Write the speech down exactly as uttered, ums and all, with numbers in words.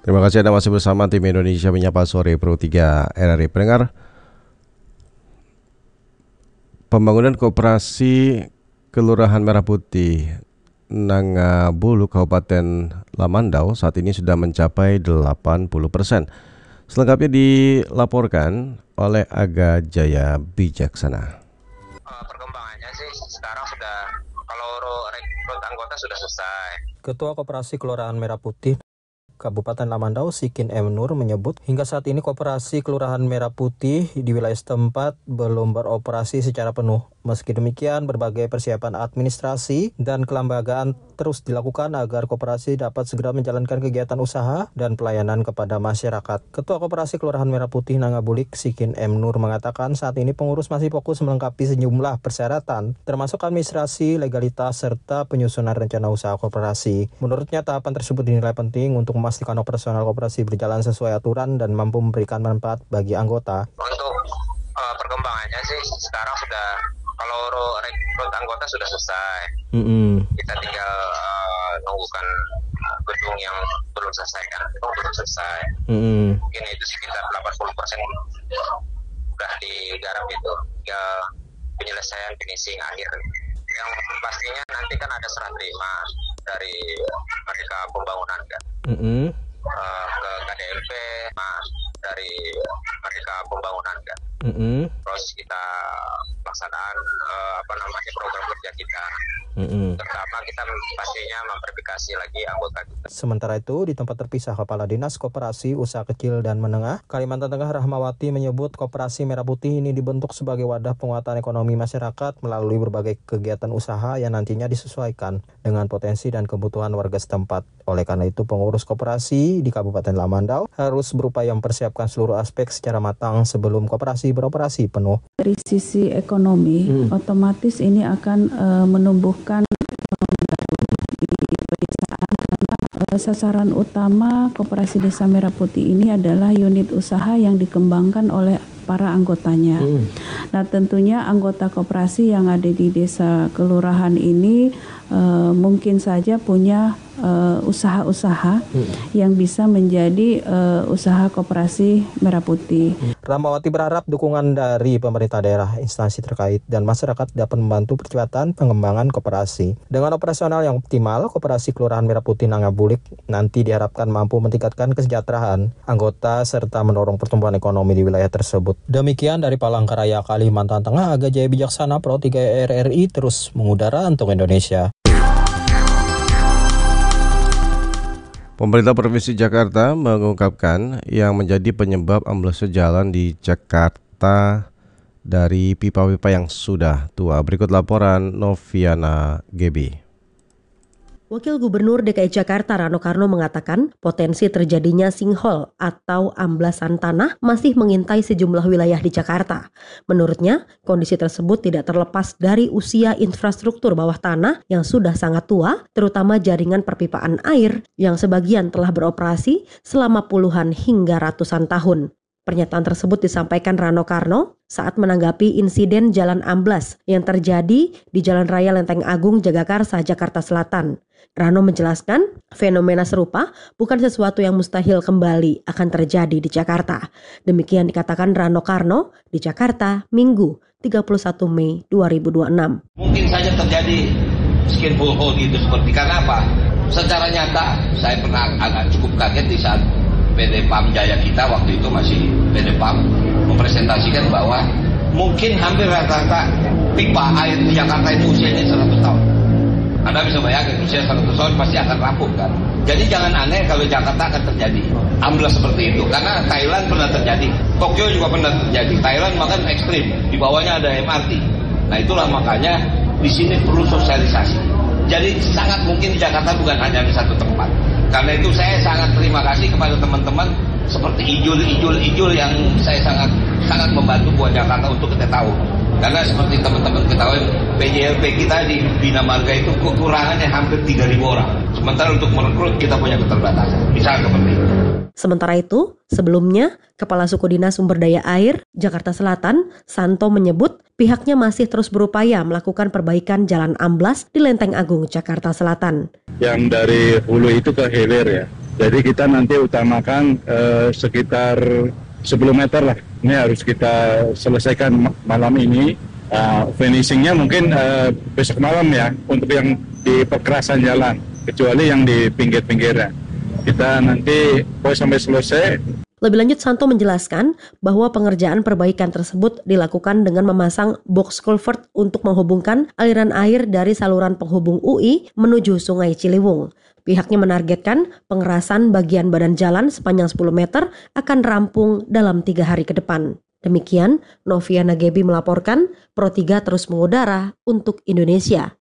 Terima kasih Anda masih bersama tim Indonesia Menyapa Sore Pro tiga R R I. Pendengar, pembangunan koperasi Kelurahan Merah Putih Nangabulu Kabupaten Lamandau saat ini sudah mencapai delapan puluh persen. Selengkapnya dilaporkan oleh Aga Jaya Bijaksana. Perkembangannya sih sekarang sudah, kalau rekrut anggota sudah selesai. Ketua Koperasi Kelurahan Merah Putih Kabupaten Lamandau, Sikin M. Nur, menyebut hingga saat ini Koperasi Kelurahan Merah Putih di wilayah setempat belum beroperasi secara penuh. Meski demikian, berbagai persiapan administrasi dan kelembagaan terus dilakukan agar koperasi dapat segera menjalankan kegiatan usaha dan pelayanan kepada masyarakat. Ketua Koperasi Kelurahan Merah Putih Nangabulik, Sikin M. Nur, mengatakan saat ini pengurus masih fokus melengkapi sejumlah persyaratan, termasuk administrasi, legalitas, serta penyusunan rencana usaha koperasi. Menurutnya, tahapan tersebut dinilai penting untuk memastikan operasional koperasi berjalan sesuai aturan dan mampu memberikan manfaat bagi anggota. Untuk uh, perkembangannya sih sekarang sudah, kalau rekrut anggota sudah selesai. Mm-hmm. Kita tinggal uh, nunggukan gedung yang belum selesai kan, gedung belum selesai. Mm-hmm. Mungkin itu sekitar delapan puluh persen sudah digarap itu, tinggal penyelesaian finishing akhir. Yang pastinya nanti kan ada serah terima dari mereka pembangunan kan. Mm-hmm. Uh, ke K D M P, nah, dari mereka pembangunan kan. Mm-hmm. Terus kita pelaksanaan uh, apa namanya program kerja kita. Mm-hmm. Terutama kita pastinya memverifikasi lagi anggota kita. Sementara itu, di tempat terpisah, Kepala Dinas Koperasi Usaha Kecil dan Menengah Kalimantan Tengah Rahmawati menyebut Koperasi Merah Putih ini dibentuk sebagai wadah penguatan ekonomi masyarakat melalui berbagai kegiatan usaha yang nantinya disesuaikan dengan potensi dan kebutuhan warga setempat. Oleh karena itu, pengurus koperasi di Kabupaten Lamandau harus berupaya mempersiapkan seluruh aspek secara matang sebelum koperasi beroperasi penuh. Dari sisi ekonomi, hmm. otomatis ini akan uh, menumbuhkan di pedesaan karena uh, sasaran utama Koperasi Desa Merah Putih ini adalah unit usaha yang dikembangkan oleh para anggotanya. Hmm. Nah, tentunya anggota koperasi yang ada di desa kelurahan ini uh, mungkin saja punya uh, usaha-usaha hmm. yang bisa menjadi uh, usaha Koperasi Merah Putih. Hmm. Rahmawati berharap dukungan dari pemerintah daerah, instansi terkait, dan masyarakat dapat membantu percepatan pengembangan koperasi. Dengan operasional yang optimal, Koperasi Kelurahan Merah Putih Nangabulik nanti diharapkan mampu meningkatkan kesejahteraan anggota serta mendorong pertumbuhan ekonomi di wilayah tersebut. Demikian dari Palangkaraya, Kalimantan Tengah, Aga Jaya Bijaksana, Pro tiga R R I terus mengudara untuk Indonesia. Pemerintah Provinsi Jakarta mengungkapkan yang menjadi penyebab amblesnya jalan di Jakarta dari pipa-pipa yang sudah tua. Berikut laporan Noviana G B. Wakil Gubernur D K I Jakarta Rano Karno mengatakan potensi terjadinya sinkhole atau amblasan tanah masih mengintai sejumlah wilayah di Jakarta. Menurutnya, kondisi tersebut tidak terlepas dari usia infrastruktur bawah tanah yang sudah sangat tua, terutama jaringan perpipaan air yang sebagian telah beroperasi selama puluhan hingga ratusan tahun. Pernyataan tersebut disampaikan Rano Karno saat menanggapi insiden jalan amblas yang terjadi di Jalan Raya Lenteng Agung Jagakarsa, Jakarta Selatan. Rano menjelaskan, fenomena serupa bukan sesuatu yang mustahil kembali akan terjadi di Jakarta. Demikian dikatakan Rano Karno di Jakarta, Minggu tiga puluh satu Mei dua ribu dua puluh enam. Mungkin saja terjadi skinful hole gitu seperti karena apa? Secara nyata, saya pernah agak cukup kaget di saat P D P A M Jaya kita waktu itu masih P D P A M mempresentasikan bahwa mungkin hampir rata-rata pipa air di Jakarta itu usianya seratus tahun. Anda bisa bayangin usia seratus tahun pasti akan rapuh kan. Jadi jangan aneh kalau Jakarta akan terjadi amblas seperti itu. Karena Thailand pernah terjadi, Tokyo juga pernah terjadi. Thailand makan ekstrim, di bawahnya ada M R T. Nah itulah makanya di sini perlu sosialisasi. Jadi sangat mungkin Jakarta bukan hanya di satu tempat. Karena itu saya sangat terima kasih kepada teman-teman seperti Ijul-Ijul-Ijul yang saya sangat sangat membantu buat Jakarta untuk kita tahu. Karena seperti teman-teman ketahui P J L P kita di Bina Marga itu kekurangannya hampir tiga ribu orang. Sementara untuk merekrut kita punya keterbatasan. Bisa seperti itu. Sementara itu, sebelumnya Kepala Suku Dinas Sumber Daya Air Jakarta Selatan, Santo menyebut pihaknya masih terus berupaya melakukan perbaikan jalan amblas di Lenteng Agung Jakarta Selatan. Yang dari hulu itu ke hilir ya. Jadi kita nanti utamakan uh, sekitar sepuluh meter lah. Ini harus kita selesaikan malam ini. Uh, finishingnya mungkin uh, besok malam ya, untuk yang di perkerasan jalan, kecuali yang di pinggir-pinggirnya. Kita nanti pokoknya sampai selesai. Lebih lanjut, Santo menjelaskan bahwa pengerjaan perbaikan tersebut dilakukan dengan memasang box culvert untuk menghubungkan aliran air dari saluran penghubung U I menuju Sungai Ciliwung. Pihaknya menargetkan pengerasan bagian badan jalan sepanjang sepuluh meter akan rampung dalam tiga hari ke depan. Demikian, Noviana Gebi melaporkan, Pro tiga terus mengudara untuk Indonesia.